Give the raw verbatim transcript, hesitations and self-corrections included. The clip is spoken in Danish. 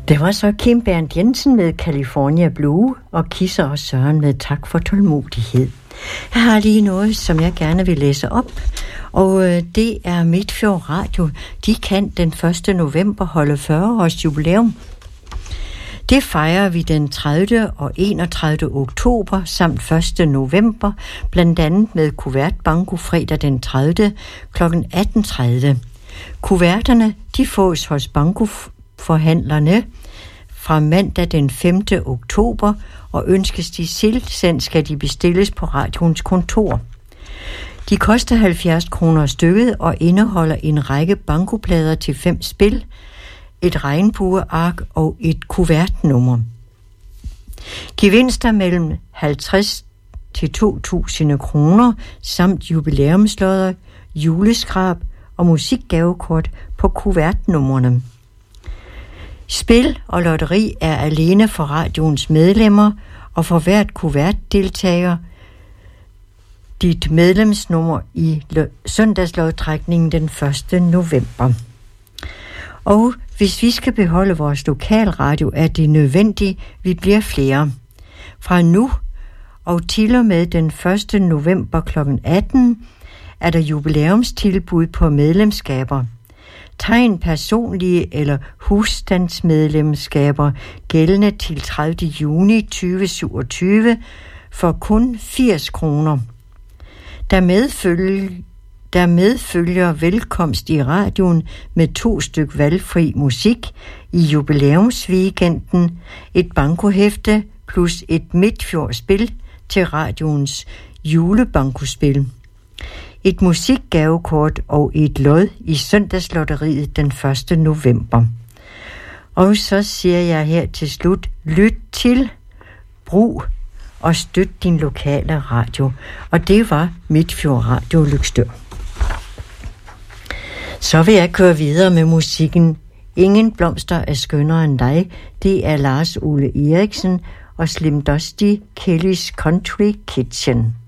Det var så Kim Bernt Jensen med California Blue og Kisser og Søren med Tak for tålmodighed. Jeg har lige noget, som jeg gerne vil læse op, og det er Midtfjord Radio. De kan den første november holde fyrre års jubilæum. Det fejrer vi den tredivte og enogtredivte oktober samt første november, blandt andet med kuvertbanko fredag den tredivte kl. atten tredive. Kuverterne de fås hos bankoforhandlerne fra mandag den femte oktober, og ønskes de tilsendt, skal de bestilles på radioens kontor. De koster halvfjerds kroner stykket og indeholder en række bankoplader til fem spil, et regnbueark og et kuvertnummer. Gevinster mellem halvtreds til to tusind kroner samt jubilæumslodder, juleskrab og musikgavekort på kuvertnumrene. Spil og lotteri er alene for radioens medlemmer, og for hvert kuvertdeltager dit medlemsnummer i søndagslodtrækningen den første november. Og hvis vi skal beholde vores lokalradio, er det nødvendigt, vi bliver flere. Fra nu og til og med den første november kl. atten er der jubilæumstilbud på medlemskaber. Tegn personlige eller husstandsmedlemskaber gældende til tredivte juni tyve syvogtyve for kun firs kroner. Der medfølger, der medfølger velkomst i radioen med to styk valgfri musik i jubilæumsweekenden, et bankohæfte plus et Midtfjord-spil til radioens julebankospil. Et musikgavekort og et lod i søndagslotteriet den første november. Og så siger jeg her til slut, lyt til, brug og støt din lokale radio. Og det var Midtfjord Radio Løgstør. Så vil jeg køre videre med musikken. Ingen blomster er skønnere end dig. Det er Lars Ole Eriksen og Slim Dusty Kellys Country Kitchen.